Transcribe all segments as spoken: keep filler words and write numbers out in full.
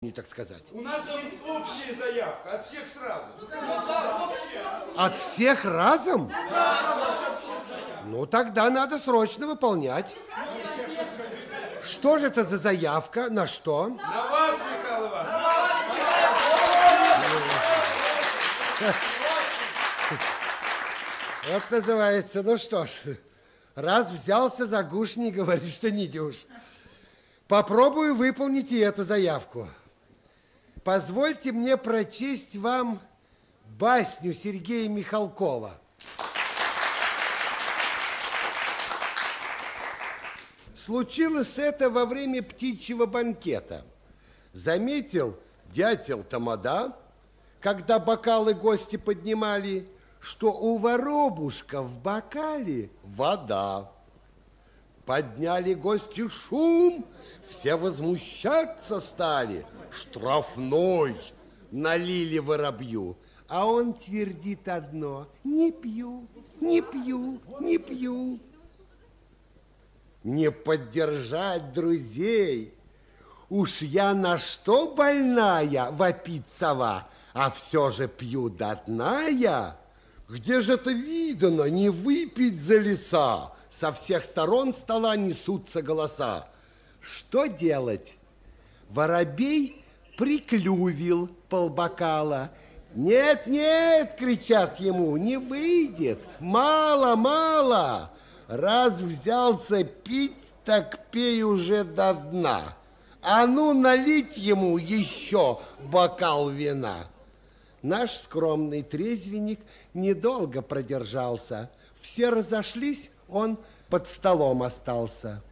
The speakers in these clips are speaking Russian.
так сказать. У нас есть общая заявка, от всех сразу. От всех разом? Ну, тогда надо срочно выполнять. Что же это за заявка? На что? На вас, Михаил Иванович. Вот называется, ну что ж, раз взялся за гуш, не говори, что не дюж. Попробую выполнить и эту заявку. Позвольте мне прочесть вам басню Сергея Михалкова. Случилось это во время птичьего банкета. Заметил дятел Тамада, когда бокалы гости поднимали, что у воробушка в бокале вода. Подняли гости шум, все возмущаться стали. Штрафной налили воробью, а он твердит одно: не пью, не пью, не пью. Не поддержать друзей. Уж я на что больная, вопит сова, а все же пью до дна я. Где же это видано не выпить за леса? Со всех сторон стола несутся голоса. Что делать? Воробей приклювил полбокала. Нет, нет, кричат ему, не выйдет, мало, мало. Раз взялся пить, так пей уже до дна. А ну налить ему еще бокал вина. Наш скромный трезвенник недолго продержался. Все разошлись, он под столом остался.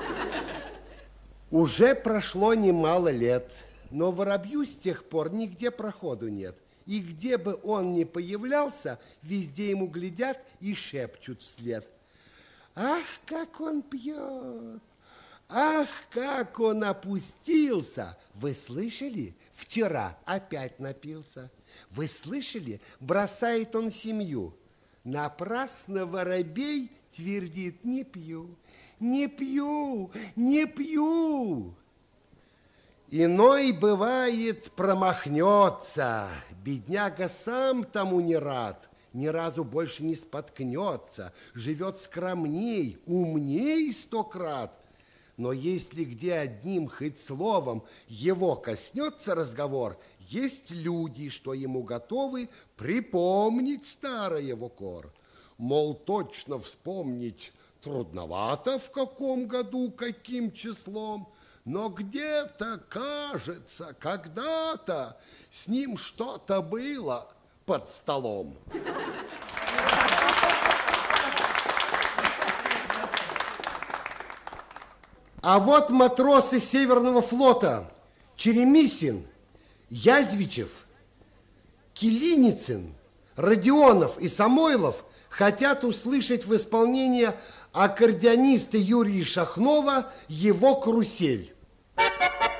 Уже прошло немало лет, но воробью с тех пор нигде проходу нет. И где бы он ни появлялся, везде ему глядят и шепчут вслед: ах, как он пьет! Ах, как он опустился! Вы слышали? Вчера опять напился. Вы слышали? Бросает он семью. Напрасно воробей твердит: не пью, не пью, не пью. Иной, бывает, промахнется. Бедняга сам тому не рад. Ни разу больше не споткнется. Живет скромней, умней сто крат. Но если где одним хоть словом его коснется разговор, есть люди, что ему готовы припомнить старый его кор. Мол, точно вспомнить трудновато, в каком году, каким числом, но где-то, кажется, когда-то с ним что-то было под столом. А вот матросы Северного флота Черемисин, Язвичев, Килиницын, Родионов и Самойлов хотят услышать в исполнении аккордеониста Юрия Шахнова его «Карусель».